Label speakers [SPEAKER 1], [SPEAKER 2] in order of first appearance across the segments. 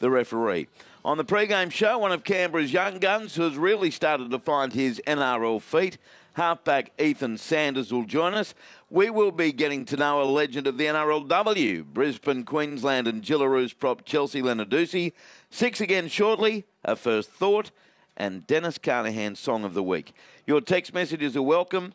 [SPEAKER 1] the referee. On the pre-game show, one of Canberra's young guns who has really started to find his NRL feet, halfback Ethan Sanders, will join us. We will be getting to know a legend of the NRLW, Brisbane, Queensland and Gillaroos prop Chelsea Lenarduzzi. 6 again shortly, a first thought, and Dennis Carnahan's Song of the Week. Your text messages are welcome.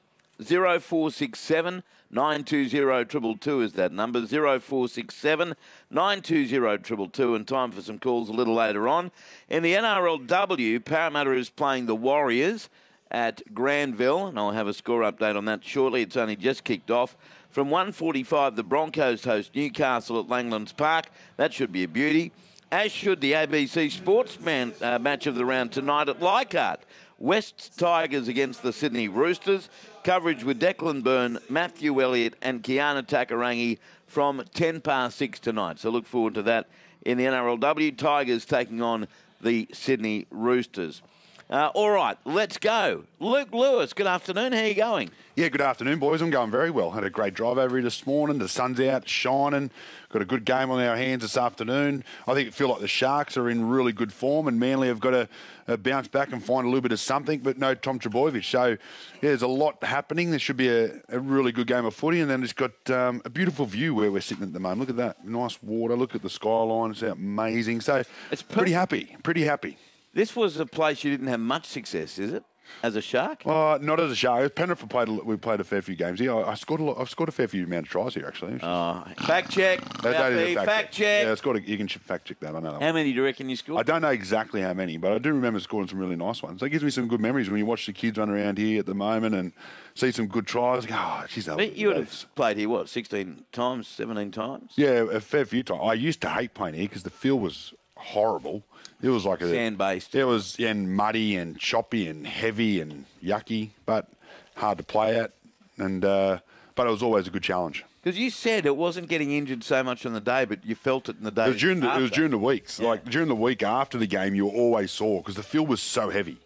[SPEAKER 1] 0467 920 222 is that number. 0467 920 222, and time for some calls a little later on. In the NRLW, Parramatta is playing the Warriors at Granville, and I'll have a score update on that shortly. It's only just kicked off. From 1:45, the Broncos host Newcastle at Langlands Park. That should be a beauty. As should the ABC Sportsman match of the round tonight at Leichhardt. West's Tigers against the Sydney Roosters. Coverage with Declan Byrne, Matthew Elliott and Kiana Takarangi from 6:10 tonight. So look forward to that in the NRLW. Tigers taking on the Sydney Roosters. All right, let's go. Luke Lewis, good afternoon. How are you going?
[SPEAKER 2] Yeah, good afternoon, boys. I'm going very well. Had a great drive over here this morning. The sun's out, shining. Got a good game on our hands this afternoon. I think it feels like the Sharks are in really good form, and Manly have got to bounce back and find a little bit of something, but no Tom Trbojevic. So, yeah, there's a lot happening. There should be a really good game of footy, and then it's got a beautiful view where we're sitting at the moment. Look at that. Nice water. Look at the skyline. It's amazing. So, it's pretty happy. Pretty happy.
[SPEAKER 1] This was a place you didn't have much success, is it? As a Shark?
[SPEAKER 2] Not as a Shark. Penrith we played a fair few games here. I've scored a fair few amount of tries here, actually.
[SPEAKER 1] Fact check. Fact check.
[SPEAKER 2] Yeah, you can fact check that. I know that.
[SPEAKER 1] How many do you reckon you scored?
[SPEAKER 2] I don't know exactly how many, but I do remember scoring some really nice ones. That gives me some good memories when you watch the kids run around here at the moment and see some good tries.
[SPEAKER 1] You would have played here, 16 times, 17 times?
[SPEAKER 2] Yeah, a fair few times. I used to hate playing here because the field was horrible. It was like
[SPEAKER 1] sand-based.
[SPEAKER 2] It was muddy and choppy and heavy and yucky, but hard to play at. And but it was always a good challenge.
[SPEAKER 1] Because you said it wasn't getting injured so much on the day, but you felt it in the day.
[SPEAKER 2] It was during the weeks. Yeah. Like during the week after the game, you were always sore because the field was so heavy.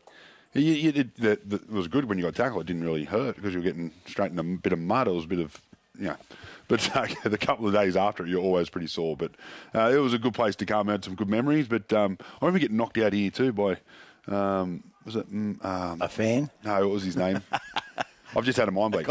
[SPEAKER 2] It was good when you got tackled. It didn't really hurt because you were getting straight in a bit of mud. It was a bit of, But the couple of days after, you're always pretty sore. But it was a good place to come. I had some good memories. But I remember getting knocked out here too by, was it?
[SPEAKER 3] A fan?
[SPEAKER 2] No, what was his name? I've just had a mind blank.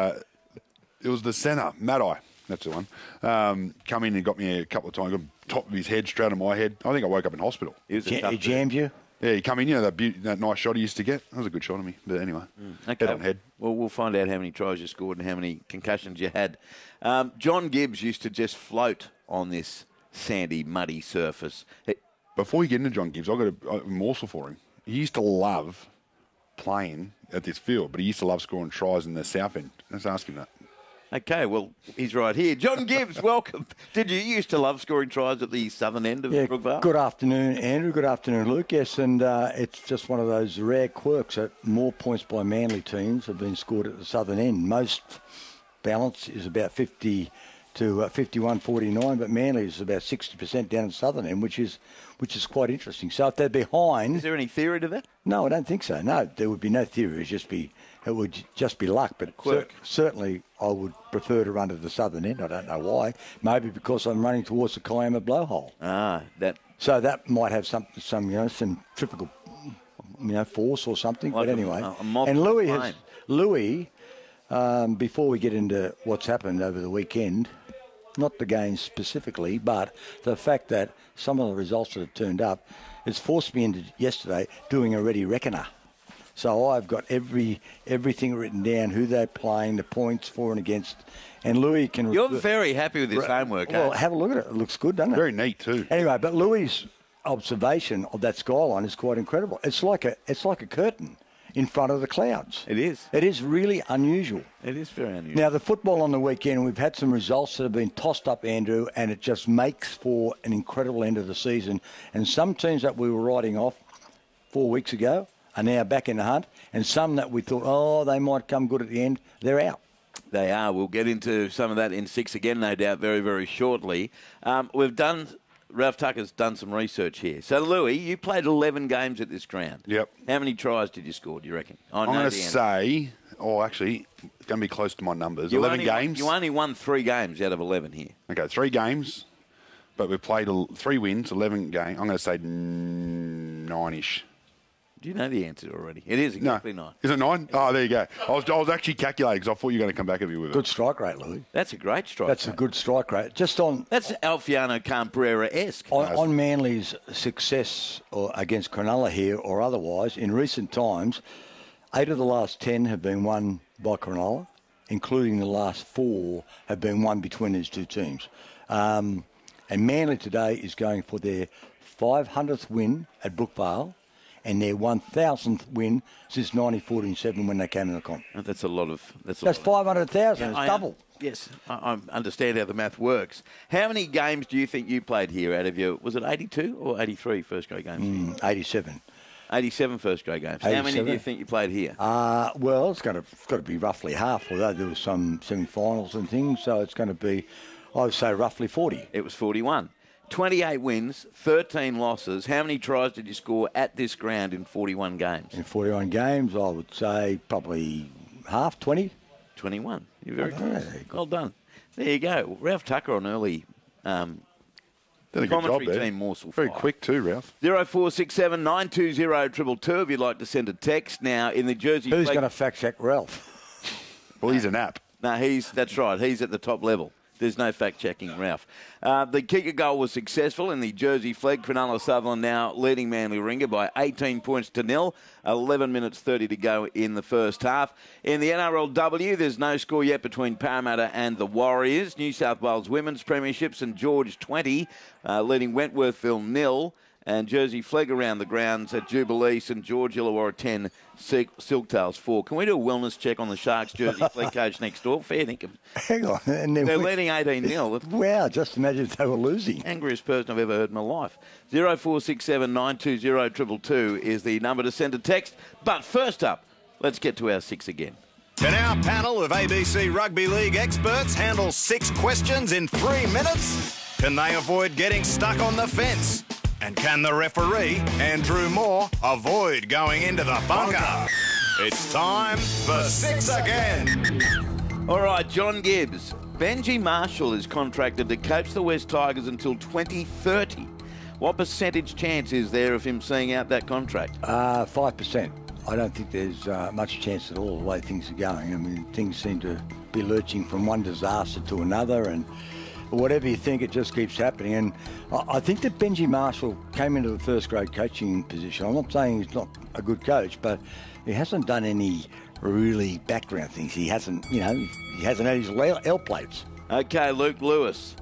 [SPEAKER 2] It was the centre, Maddie. That's the one. Come in and got me a couple of times. Got top of his head, straight on my head. I think I woke up in hospital.
[SPEAKER 3] He jammed you?
[SPEAKER 2] Yeah, he come in, that nice shot he used to get. That was a good shot of me. But anyway, head on head.
[SPEAKER 1] Well, we'll find out how many tries you scored and how many concussions you had. John Gibbs used to just float on this sandy, muddy surface.
[SPEAKER 2] Before you get into John Gibbs, I've got a morsel for him. He used to love playing at this field, but he used to love scoring tries in the south end. Let's ask him that.
[SPEAKER 1] Okay, well, he's right here. John Gibbs, welcome. Did you used to love scoring tries at the southern end of Brookvale?
[SPEAKER 3] Good afternoon, Andrew. Good afternoon, Luke. Yes, and it's just one of those rare quirks that more points by Manly teams have been scored at the southern end. Most balance is about 50 to 51-49, but Manly is about 60% down at the southern end, which is quite interesting. So if they're behind...
[SPEAKER 1] Is there any theory to that?
[SPEAKER 3] No, I don't think so. No, there would be no theory. It would just be luck, but certainly I would prefer to run to the southern end. I don't know why. Maybe because I'm running towards the Kiama blowhole. So that might have some centrifugal, force or something. Like but anyway, and Louis, before we get into what's happened over the weekend, not the game specifically, but the fact that some of the results that have turned up, it's forced me into yesterday doing a ready reckoner. So I've got everything written down, who they're playing, the points for and against. And Louis can...
[SPEAKER 1] You're very happy with this homework,
[SPEAKER 3] Well, have a look at it. It looks good, doesn't it?
[SPEAKER 2] Very neat, too.
[SPEAKER 3] Anyway, but Louis' observation of that skyline is quite incredible. It's like a curtain in front of the clouds.
[SPEAKER 1] It is.
[SPEAKER 3] It is really unusual.
[SPEAKER 1] It is very unusual.
[SPEAKER 3] Now, the football on the weekend, we've had some results that have been tossed up, Andrew, and it just makes for an incredible end of the season. And some teams that we were writing off 4 weeks ago are now back in the hunt, and some that we thought, they might come good at the end, they're out.
[SPEAKER 1] They are. We'll get into some of that in 6 again, no doubt, very, very shortly. Ralph Tucker's done some research here. So, Louis, you played 11 games at this ground.
[SPEAKER 2] Yep.
[SPEAKER 1] How many tries did you score, do you reckon?
[SPEAKER 2] I'm going to say, actually, it's going to be close to my numbers. 11 games.
[SPEAKER 1] You only won 3 games out of 11 here.
[SPEAKER 2] Okay, 3 games. but we've played 3 wins, 11 games. I'm going to say 9-ish.
[SPEAKER 1] Do you know the answer already? It is exactly 9.
[SPEAKER 2] Is it 9? Oh, there you go. I was actually calculating because I thought you were going to come back at me with it.
[SPEAKER 3] Good strike rate, Louis.
[SPEAKER 1] That's a great strike
[SPEAKER 3] That's
[SPEAKER 1] rate.
[SPEAKER 3] a good strike rate. Just on...
[SPEAKER 1] That's Alfiano Cambrera-esque.
[SPEAKER 3] On Manly's success against Cronulla here or otherwise, in recent times, 8 of the last 10 have been won by Cronulla, including the last 4 have been won between these two teams. And Manly today is going for their 500th win at Brookvale and their 1,000th win since 1947 when they came in the comp.
[SPEAKER 1] That's a lot of... That's
[SPEAKER 3] 500,000. It's double.
[SPEAKER 1] Yes, I understand how the math works. How many games do you think you played here out of your... Was it 82 or 83 first-grade games?
[SPEAKER 3] 87.
[SPEAKER 1] 87 first-grade games.
[SPEAKER 3] 87.
[SPEAKER 1] How many do you think you played here?
[SPEAKER 3] Well, it's got to be roughly half, although there was some semi-finals and things, so it's going to be, I would say, roughly 40.
[SPEAKER 1] It was 41. 28 wins, 13 losses. How many tries did you score at this ground in 41 games?
[SPEAKER 3] In 41 games, I would say probably half, 20.
[SPEAKER 1] 21. You're very close. Well done. There you go. Ralph Tucker on early
[SPEAKER 2] Did a good job
[SPEAKER 1] commentary
[SPEAKER 2] there.
[SPEAKER 1] team morsel.
[SPEAKER 2] Very
[SPEAKER 1] 5.
[SPEAKER 2] quick too, Ralph.
[SPEAKER 1] 0467 920 222 if you'd like to send a text. Now, in the Jersey...
[SPEAKER 3] Who's going to fact-check Ralph?
[SPEAKER 2] Well, he's an app.
[SPEAKER 1] No, that's right. He's at the top level. There's no fact-checking, Ralph. The kicker goal was successful in the Jersey flag. Cronulla Sutherland now leading Manly Warringah by 18 points to 0. 11 minutes 30 to go in the first half. In the NRLW, there's no score yet between Parramatta and the Warriors. New South Wales Women's Premiership, St George 20, leading Wentworthville 0. And Jersey flag around the grounds at Jubilee, St George, Illawarra 10, Silktails 4. Can we do a wellness check on the Sharks Jersey flag coach next door? Fair dinkum.
[SPEAKER 3] Hang on. And
[SPEAKER 1] They're leading 18-0.
[SPEAKER 3] Wow, just imagine if they were losing.
[SPEAKER 1] Angriest person I've ever heard in my life. 0467 920 222 is the number to send a text. But first up, let's get to our 6 again.
[SPEAKER 4] Can our panel of ABC Rugby League experts handle 6 questions in 3 minutes? Can they avoid getting stuck on the fence? And can the referee, Andrew Moore, avoid going into the bunker? It's time for 6 again.
[SPEAKER 1] All right, John Gibbs. Benji Marshall is contracted to coach the West Tigers until 2030. What percentage chance is there of him seeing out that contract?
[SPEAKER 3] 5%. I don't think there's much chance at all the way things are going. I mean, things seem to be lurching from one disaster to another, and whatever you think, it just keeps happening. And I think that Benji Marshall came into the first-grade coaching position. I'm not saying he's not a good coach, but he hasn't done any really background things. He hasn't, he hasn't had his L plates.
[SPEAKER 1] Okay, Luke Lewis.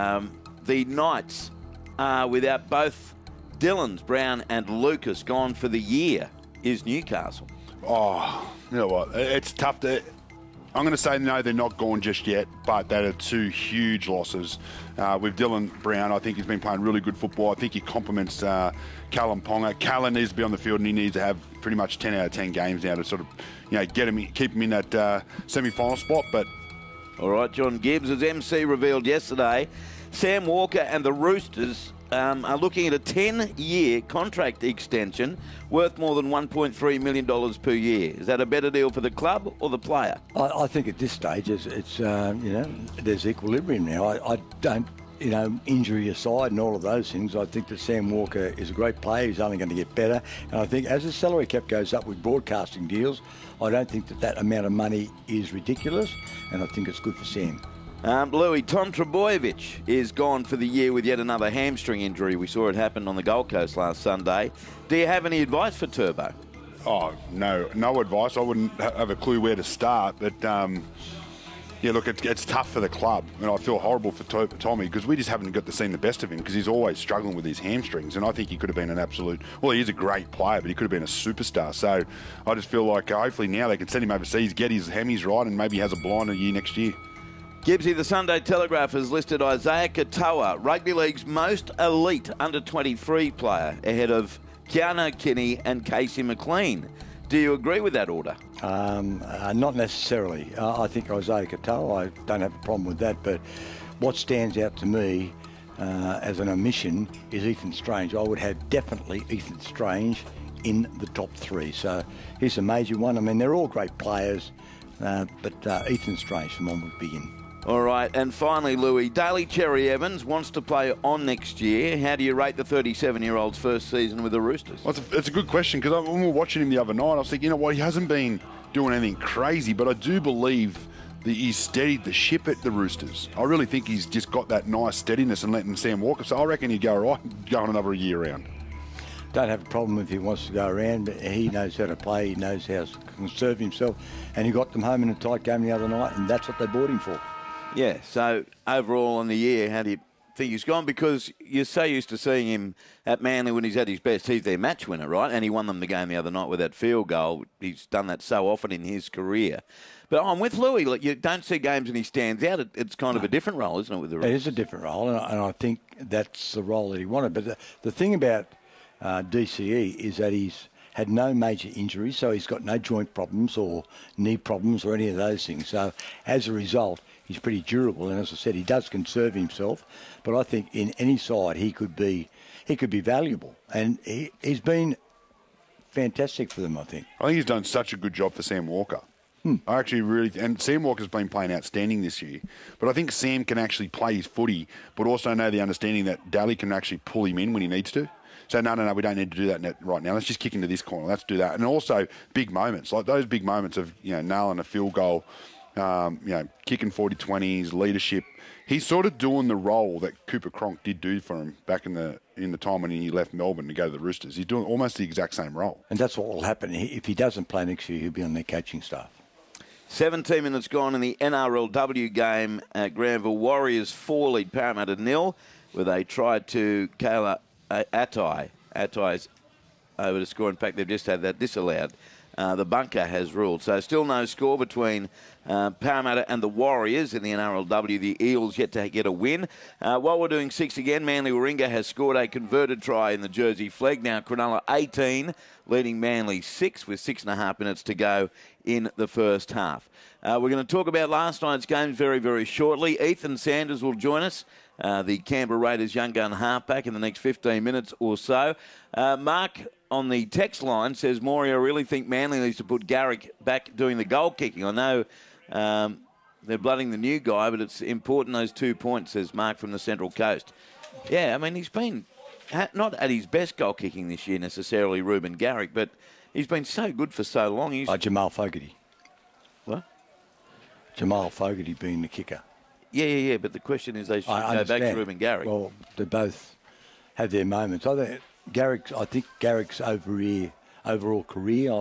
[SPEAKER 1] The Knights are without both Dillons, Brown and Lucas gone for the year. Is Newcastle?
[SPEAKER 2] Oh, you know what? It's tough to... I'm going to say no, they're not gone just yet, but that are 2 huge losses. With Dylan Brown, I think he's been playing really good football. I think he complements Callum Ponga. Callum needs to be on the field, and he needs to have pretty much 10 out of 10 games now to sort of, get him, keep him in that semi-final spot. But
[SPEAKER 1] all right, John Gibbs, as MC revealed yesterday, Sam Walker and the Roosters are looking at a 10-year contract extension worth more than $1.3 million per year. Is that a better deal for the club or the player?
[SPEAKER 3] I think at this stage, it's there's equilibrium now. I don't, injury aside and all of those things, I think that Sam Walker is a great player. He's only going to get better. And I think as the salary cap goes up with broadcasting deals, I don't think that amount of money is ridiculous, and I think it's good for Sam.
[SPEAKER 1] Louis, Tom Trbojevic is gone for the year with yet another hamstring injury. We saw it happen on the Gold Coast last Sunday. Do you have any advice for Turbo?
[SPEAKER 2] Oh, no advice. I wouldn't have a clue where to start. But, look, it's tough for the club. And I feel horrible for Tommy because we just haven't got to see the best of him because he's always struggling with his hamstrings. And I think he could have been an absolute... Well, he is a great player, but he could have been a superstar. So I just feel like hopefully now they can send him overseas, get his hammies right, and maybe he has a blinder year next year.
[SPEAKER 1] Gibbsy, the Sunday Telegraph has listed Isaiah Katoa, Rugby League's most elite under-23 player, ahead of Keanu Kinney and Casey McLean. Do you agree with that order?
[SPEAKER 3] Not necessarily. I think Isaiah Katoa, I don't have a problem with that, but what stands out to me as an omission is Ethan Strange. I would have definitely Ethan Strange in the top 3. So he's a major one. I mean, they're all great players, but Ethan Strange, for mine, would be in.
[SPEAKER 1] All right, and finally, Louis, Daly Cherry Evans wants to play on next year. How do you rate the 37-year-old's first season with the Roosters?
[SPEAKER 2] Well, it's a good question, because when we were watching him the other night, I was thinking, you know what, he hasn't been doing anything crazy, but I do believe that he's steadied the ship at the Roosters. I really think he's just got that nice steadiness and letting Sam Walker. So I reckon he'd go all right going another year round.
[SPEAKER 3] Don't have a problem if he wants to go around, but he knows how to play, he knows how to conserve himself, and he got them home in a tight game the other night, and that's what they bought him for.
[SPEAKER 1] Yeah, so overall in the year, how do you think he's gone? Because you're so used to seeing him at Manly when he's at his best. He's their match winner, right? And he won them the game the other night with that field goal. He's done that so often in his career. But I'm with Louis. Like, you don't see games and he stands out. It's kind of a different role, isn't it, with the Roosters?
[SPEAKER 3] It is a different role, and I think that's the role that he wanted. But the thing about DCE is that he's had no major injuries, so he's got no joint problems or knee problems or any of those things. So as a result, he's pretty durable, and as I said, he does conserve himself. But I think in any side he could be valuable, and he's been fantastic for them, I think.
[SPEAKER 2] I think he's done such a good job for Sam Walker. I actually really, and Sam Walker's been playing outstanding this year, but I think Sam can actually play his footy, but also know the understanding that Daly can actually pull him in when he needs to. So no, we don't need to do that right now. Let's just kick into this corner. Let's do that. And also big moments, like those big moments of, nailing a field goal, kicking 40-20s, leadership. He's sort of doing the role that Cooper Cronk did do for him back in the time when he left Melbourne to go to the Roosters. He's doing almost the exact same role.
[SPEAKER 3] And that's what will happen. If he doesn't play next year, he'll be on their coaching staff. 17
[SPEAKER 1] minutes gone in the NRLW game at Granville. Warriors 4 lead Parramatta 0 with a try to Kayla Atai. Atai's over to score. In fact, they've just had that disallowed. The bunker has ruled. So still no score between Parramatta and the Warriors in the NRLW. The Eels yet to get a win. While we're doing 6 again, Manly Warringah has scored a converted try in the Jersey Flegg. Now Cronulla 18, leading Manly 6 with 6.5 minutes to go in the first half. We're going to talk about last night's games very, very shortly. Ethan Sanders will join us, the Canberra Raiders young gun halfback, in the next 15 minutes or so. Mark on the text line says, Maury, I really think Manly needs to put Garrick back doing the goal kicking. I know they're blooding the new guy, but it's important, those 2 points, says Mark from the Central Coast. Yeah, I mean, he's been not at his best goal kicking this year necessarily, Reuben Garrick, but he's been so good for so long.
[SPEAKER 3] Jamal Fogarty.
[SPEAKER 1] What?
[SPEAKER 3] Jamal Fogarty being the kicker.
[SPEAKER 1] Yeah, but the question is they should go back to Reuben Garrick.
[SPEAKER 3] Well, they both have their moments. I think Garrick's overall career,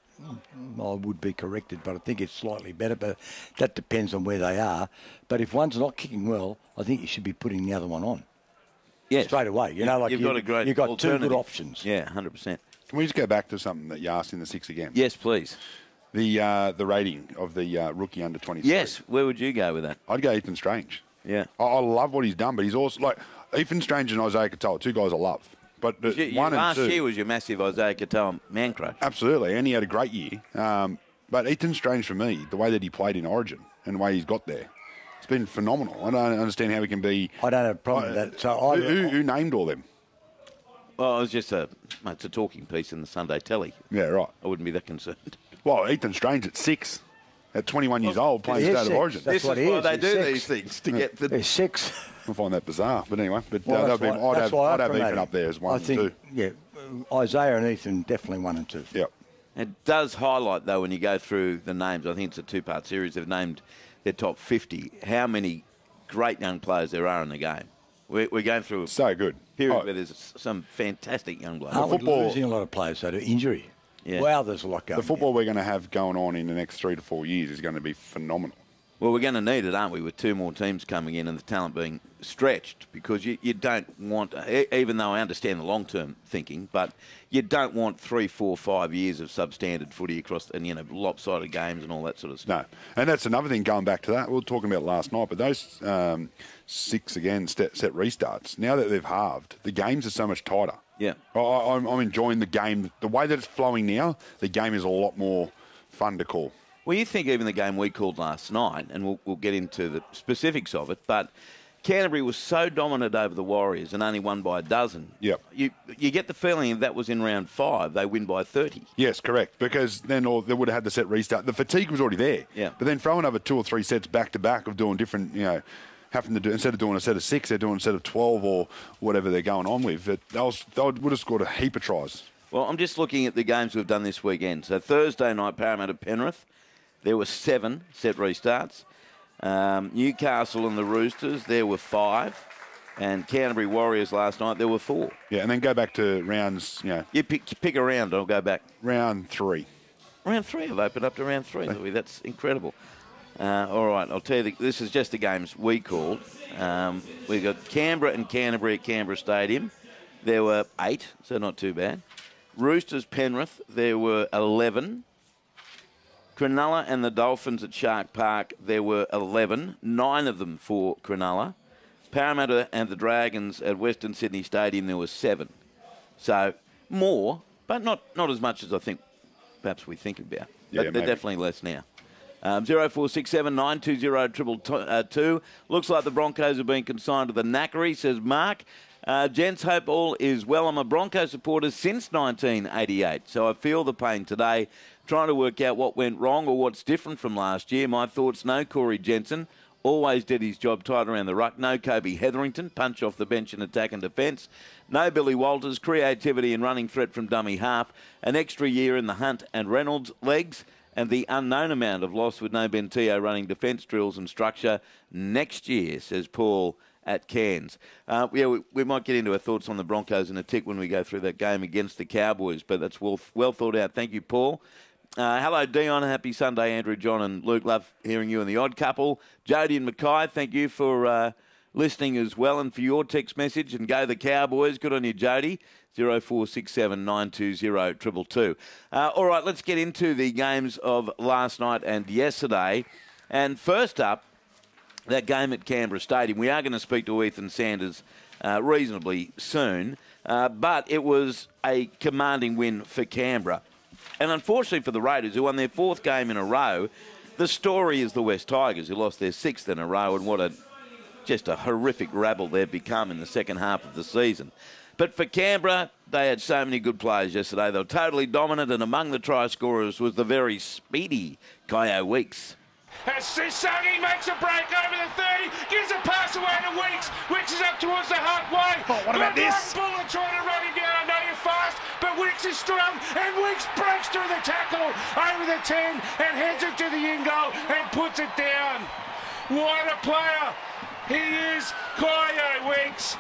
[SPEAKER 3] I would be corrected, but I think it's slightly better, but that depends on where they are. But if one's not kicking well, I think you should be putting the other one on.
[SPEAKER 1] Yes.
[SPEAKER 3] Straight away. You've got two good options.
[SPEAKER 1] Yeah, 100%.
[SPEAKER 2] Can we just go back to something that you asked in the 6 again?
[SPEAKER 1] Yes, please.
[SPEAKER 2] The rating of the rookie under 23.
[SPEAKER 1] Yes, where would you go with that?
[SPEAKER 2] I'd go Ethan Strange.
[SPEAKER 1] Yeah.
[SPEAKER 2] I love what he's done, but he's also, like, Ethan Strange and Isaiah Katoa, 2 guys I love. But
[SPEAKER 1] last year was your massive Isaiah Katoa man crush.
[SPEAKER 2] Absolutely, and he had a great year. But Ethan Strange, for me, the way that he played in Origin and the way he's got there, it's been phenomenal. I don't understand how he can be...
[SPEAKER 3] I don't have a problem with that. So
[SPEAKER 2] who named all them?
[SPEAKER 1] Well, it was just it's a talking piece in the Sunday telly.
[SPEAKER 2] Yeah, right.
[SPEAKER 1] I wouldn't be that concerned.
[SPEAKER 2] Well, Ethan Strange at 6, at 21 years old, playing State of Origin.
[SPEAKER 1] This is why they do these things, to get the...
[SPEAKER 3] They're 6.
[SPEAKER 2] I find that bizarre. But anyway,
[SPEAKER 3] I'd
[SPEAKER 2] have Ethan up there as 1 and 2.
[SPEAKER 3] Yeah, Isaiah and Ethan definitely 1 and 2.
[SPEAKER 2] Yep.
[SPEAKER 1] It does highlight, though, when you go through the names, I think it's a 2-part series, they've named their top 50, how many great young players there are in the game. We're going through
[SPEAKER 2] so good
[SPEAKER 1] period where there's some fantastic young players.
[SPEAKER 3] Aren't we losing a lot of players, though, to injury?
[SPEAKER 1] Yeah.
[SPEAKER 3] Wow, there's a lot going on.
[SPEAKER 2] The football we're going to have going on in the next 3 to 4 years is going to be phenomenal.
[SPEAKER 1] Well, we're going to need it, aren't we, with 2 more teams coming in and the talent being stretched, because you don't want, even though I understand the long-term thinking, but you don't want 3, 4, 5 years of substandard footy across and, lopsided games and all that sort of stuff.
[SPEAKER 2] No. And that's another thing, going back to that, we were talking about last night, but those 6, again, set restarts, now that they've halved, the games are so much tighter.
[SPEAKER 1] Yeah.
[SPEAKER 2] I'm enjoying the game. The way that it's flowing now, the game is a lot more fun to call.
[SPEAKER 1] Well, you think even the game we called last night, and we'll get into the specifics of it, but Canterbury was so dominant over the Warriors and only won by a dozen.
[SPEAKER 2] Yep.
[SPEAKER 1] You get the feeling that was in round 5. They win by 30.
[SPEAKER 2] Yes, correct. Because then they would have had the set restart. The fatigue was already there.
[SPEAKER 1] Yeah.
[SPEAKER 2] But then throw another 2 or 3 sets back to back of doing different, having to do, instead of doing a set of 6, they're doing a set of 12 or whatever they're going on with. They would have scored a heap of tries.
[SPEAKER 1] Well, I'm just looking at the games we've done this weekend. So Thursday night, Parramatta Penrith, there were 7 set restarts. Newcastle and the Roosters, there were 5. And Canterbury Warriors last night, there were 4.
[SPEAKER 2] Yeah, and then go back to rounds,
[SPEAKER 1] You pick a round, I'll go back.
[SPEAKER 2] Round 3.
[SPEAKER 1] Round 3, I've opened up to round 3, Louis. That's incredible. All right, I'll tell you, this is just the games we called. We've got Canberra and Canterbury at Canberra Stadium. There were 8, so not too bad. Roosters Penrith, there were 11. Cronulla and the Dolphins at Shark Park, there were 11. 9 of them for Cronulla. Parramatta and the Dragons at Western Sydney Stadium, there were 7. So more, but not as much as I think perhaps we think about.
[SPEAKER 2] Yeah,
[SPEAKER 1] but they're definitely less now. 0467 920 222. Looks like the Broncos have been consigned to the knackery, says Mark. Gents, hope all is well. I'm a Bronco supporter since 1988, so I feel the pain today, trying to work out what went wrong or what's different from last year. My thoughts, no Corey Jensen. Always did his job tight around the ruck. No Kobe Hetherington, punch off the bench in attack and defence. No Billy Walters, creativity and running threat from dummy half. An extra year in the Hunt and Reynolds legs. And the unknown amount of loss with no Bentillo running defence drills and structure next year, says Paul at Cairns. We might get into our thoughts on the Broncos in a tick when we go through that game against the Cowboys, but that's well thought out. Thank you, Paul. Hello, Dion. Happy Sunday, Andrew, John and Luke. Love hearing you and the Odd Couple. Jody and Mackay, thank you for listening as well and for your text message. And go the Cowboys. Good on you, Jody. 0467 920 222. All right, let's get into the games of last night and yesterday. And first up, that game at Canberra Stadium. We are going to speak to Ethan Sanders reasonably soon, but it was a commanding win for Canberra. And unfortunately for the Raiders, who won their 4th game in a row, the story is the West Tigers, who lost their 6th in a row, and just a horrific rabble they've become in the second half of the season. But for Canberra, they had so many good players yesterday. They were totally dominant, and among the try scorers was the very speedy Kyo Weeks.
[SPEAKER 5] As Sisagi makes a break over the 30, gives a pass away to Weeks, which is up towards the halfway.
[SPEAKER 6] Oh, what about this?
[SPEAKER 5] Bullet trying to run him down. I know you're fast, but Weeks is strong, and Weeks breaks through the tackle over the 10 and heads it to the in goal and puts it down. What a player he is, Kyo Weeks.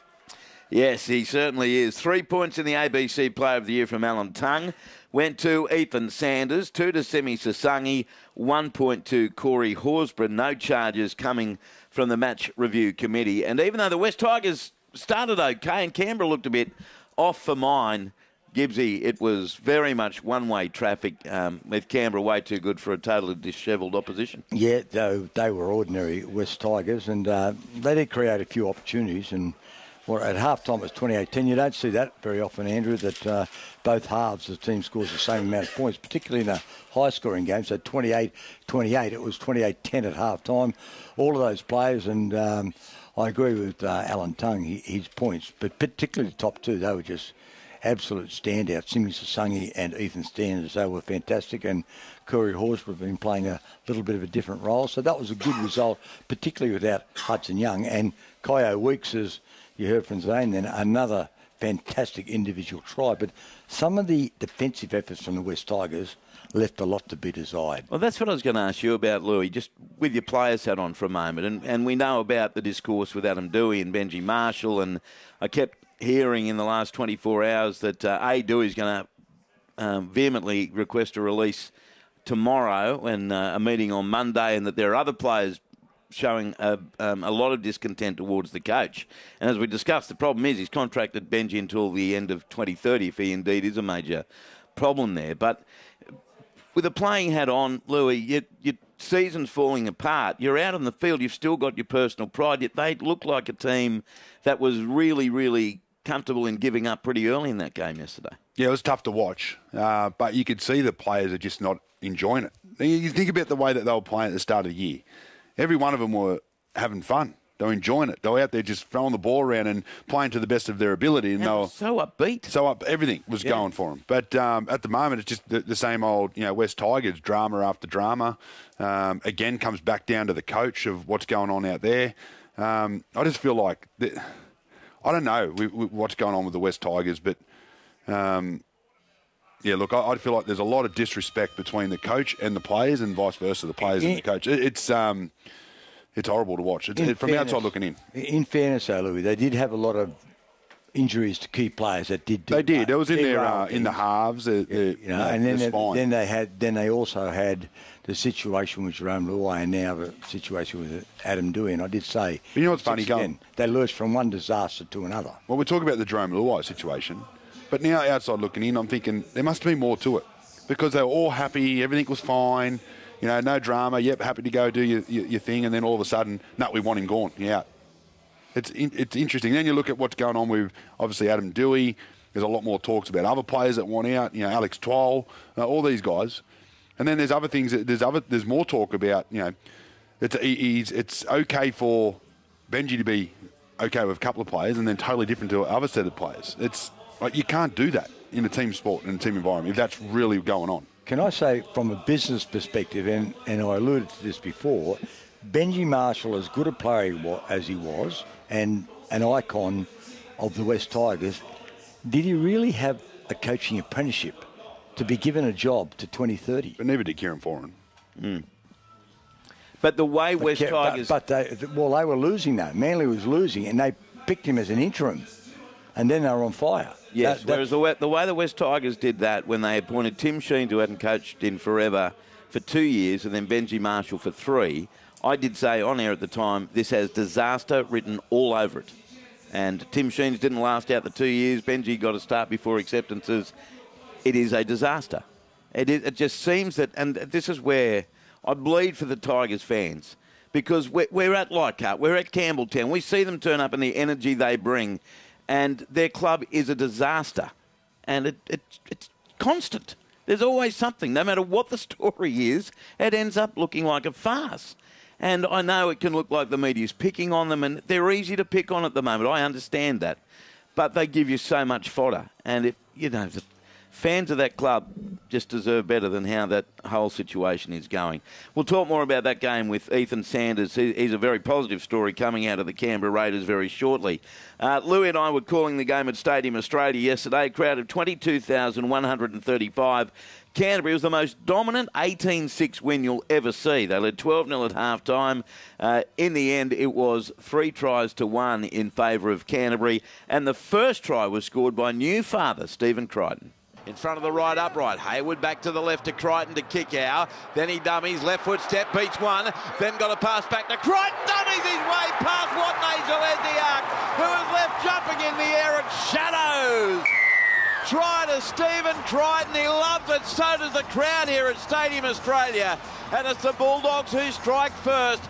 [SPEAKER 1] Yes, he certainly is. 3 points in the ABC Player of the Year from Alan Tongue. Went to Ethan Sanders, 2 to Semi Sasangi, 1 point to Corey Horsburgh. No charges coming from the match review committee. And even though the West Tigers started okay and Canberra looked a bit off for mine, Gibbsy, it was very much one-way traffic with Canberra way too good for a totally dishevelled opposition.
[SPEAKER 3] Yeah, they were ordinary West Tigers, and they did create a few opportunities. And at half-time it was 28-10. You don't see that very often, Andrew, that both halves the team scores the same amount of points, particularly in a high-scoring game. So 28-28, it was 28-10 at half-time. All of those players, and I agree with Alan Tongue, his points, but particularly the top 2, they were just absolute standouts. Simi Sasangi and Ethan Sanders, they were fantastic, and Corey Horsburgh have been playing a little bit of a different role. So that was a good result, particularly without Hudson Young. And Kyo Weeks, as you heard from Zane then, another fantastic individual try. But some of the defensive efforts from the West Tigers left a lot to be desired.
[SPEAKER 1] Well, that's what I was going to ask you about, Louis, just with your players hat on for a moment. And we know about the discourse with Adam Dewey and Benji Marshall, and I kept hearing in the last 24 hours that Dewey is going to vehemently request a release tomorrow and a meeting on Monday, and that there are other players showing a lot of discontent towards the coach. And as we discussed, the problem is he's contracted Benji until the end of 2030 if he indeed is a major problem there. But with a playing hat on, Louis, your season's falling apart. You're out on the field. You've still got your personal pride. Yet they look like a team that was really, really comfortable in giving up pretty early in that game yesterday.
[SPEAKER 2] Yeah, it was tough to watch, but you could see the players are just not enjoying it. You think about the way that they were playing at the start of the year. Every one of them were having fun. They were enjoying it. They were out there just throwing the ball around and playing to the best of their ability. And they were
[SPEAKER 1] so upbeat.
[SPEAKER 2] Everything was going for them. But at the moment, it's just the same old, West Tigers, drama after drama. Again, comes back down to the coach of what's going on out there. I just feel like, I don't know what's going on with the West Tigers, but look, I feel like there's a lot of disrespect between the coach and the players and vice versa, the players and the coach. It's horrible to watch. From outside looking in. In
[SPEAKER 3] fairness, though, Louis, they did have a lot of injuries to key players that did.
[SPEAKER 2] They did. It was in there in the halves.
[SPEAKER 3] And then they also had the situation with Jerome Luai and now the situation with Adam Doueihi. And I did say,
[SPEAKER 2] but you know what's funny,
[SPEAKER 3] they lurched from one disaster to another.
[SPEAKER 2] Well, we're talking about the Jerome Luai situation, but now outside looking in, I'm thinking there must be more to it because they were all happy, everything was fine. No drama. Yep, happy to go do your thing, and then all of a sudden, no, we want him gone. Yeah, it's interesting. Then you look at what's going on with obviously Adam Doueihi. There's a lot more talks about other players that want out. Alex Twal, all these guys, and then there's other things. There's more talk about. It's okay for Benji to be okay with a couple of players, and then totally different to other set of players. It's like you can't do that in a team sport and a team environment if that's really going on.
[SPEAKER 3] Can I say, from a business perspective, and I alluded to this before, Benji Marshall, as good a player as he was, and an icon of the West Tigers, did he really have a coaching apprenticeship to be given a job to 2030?
[SPEAKER 2] But neither did Kieran Foran.
[SPEAKER 1] But the way West Tigers...
[SPEAKER 3] they were losing though. Manly was losing, and they picked him as an interim, and then they were on fire.
[SPEAKER 1] Yes, whereas the way the West Tigers did that when they appointed Tim Sheens, who hadn't coached in forever, for 2 years, and then Benji Marshall for 3, I did say on air at the time, this has disaster written all over it. And Tim Sheens didn't last out the 2 years. Benji got a start before acceptances. It is a disaster. It just seems that, and this is where I bleed for the Tigers fans, because we're at Leichhardt, we're at Campbelltown. We see them turn up and the energy they bring, and their club is a disaster. And it's constant. There's always something. No matter what the story is, it ends up looking like a farce. And I know it can look like the media's picking on them, and they're easy to pick on at the moment. I understand that. But they give you so much fodder. And, the fans of that club just deserve better than how that whole situation is going. We'll talk more about that game with Ethan Sanders. He's a very positive story coming out of the Canberra Raiders very shortly. Louis and I were calling the game at Stadium Australia yesterday. A crowd of 22,135. Canterbury was the most dominant 18-6 win you'll ever see. They led 12-0 at half-time. In the end, it was 3-1 in favour of Canterbury. And the first try was scored by new father, Stephen Crichton. In front of the right upright. Hayward back to the left to Crichton to kick out. Then he dummies. Left foot step beats one. Then got a pass back to Crichton. Dummies his way past Watney Zalesniak, who is left jumping in the air at shadows. Try to Stephen Crichton. He loves it. So does the crowd here at Stadium Australia. And it's the Bulldogs who strike first.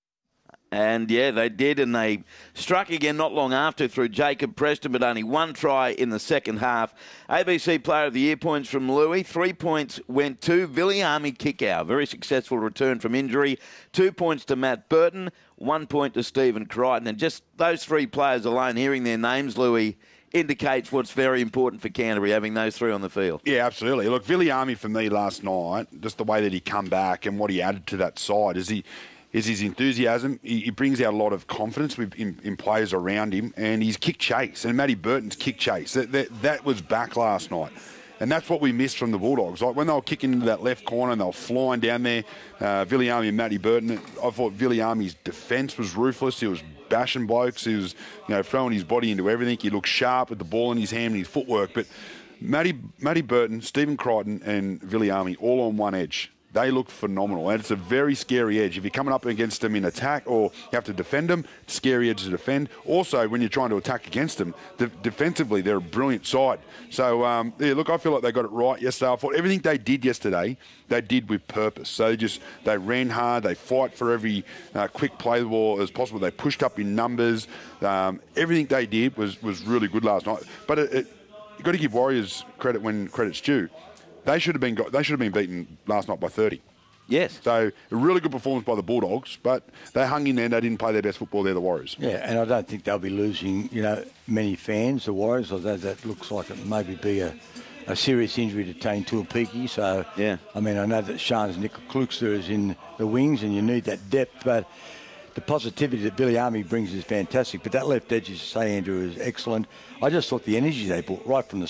[SPEAKER 1] And, yeah, they did, and they struck again not long after through Jacob Preston, but only one try in the second half. ABC Player of the Year points from Louis. 3 points went to Viliami Kikau. Very successful return from injury. 2 points to Matt Burton. 1 point to Stephen Crichton. And just those three players alone, hearing their names, Louis, indicates what's very important for Canterbury, having those three on the field.
[SPEAKER 2] Yeah, absolutely. Look, Viliami for me last night, just the way that he come back and what he added to that side is his enthusiasm. He brings out a lot of confidence in players around him, and his kick chase, and Matty Burton's kick chase, that was back last night. And that's what we missed from the Bulldogs. Like when they were kicking into that left corner and they were flying down there, Viliami and Matty Burton, I thought Viliami's defence was ruthless. He was bashing blokes. He was throwing his body into everything. He looked sharp with the ball in his hand and his footwork. But Matty Burton, Stephen Crichton and Viliami all on one edge. They look phenomenal, and it's a very scary edge. If you're coming up against them in attack or you have to defend them, scary edge to defend. Also, when you're trying to attack against them, defensively, they're a brilliant side. So, look, I feel like they got it right yesterday. I thought everything they did yesterday, they did with purpose. So they ran hard, they fight for every quick play the ball as possible. They pushed up in numbers. Everything they did was really good last night. But you've got to give Warriors credit when credit's due. They should have been beaten last night by 30.
[SPEAKER 1] Yes.
[SPEAKER 2] So a really good performance by the Bulldogs, but they hung in there and they didn't play their best football. They're the Warriors.
[SPEAKER 3] Yeah, and I don't think they'll be losing, many fans, the Warriors, although that looks like it maybe be a serious injury to Tane Tuapiki. So,
[SPEAKER 1] yeah.
[SPEAKER 3] I mean, I know that Shans Nickel-Kluxter is in the wings and you need that depth, but the positivity that Billy Army brings is fantastic. But that left edge, as you say, Andrew, is excellent. I just thought the energy they brought right from the